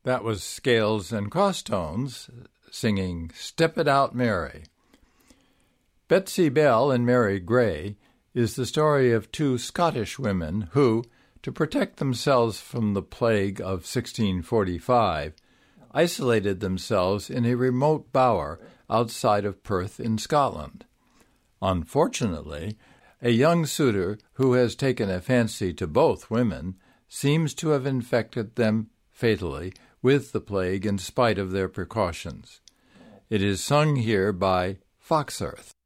That was Scales and Crosstones singing Step It Out, Mary. Betsy Bell and Mary Gray is the story of two Scottish women who, to protect themselves from the plague of 1645, isolated themselves in a remote bower outside of Perth in Scotland. Unfortunately, a young suitor who has taken a fancy to both women seems to have infected them fatally with the plague in spite of their precautions. It is sung here by Foxearth.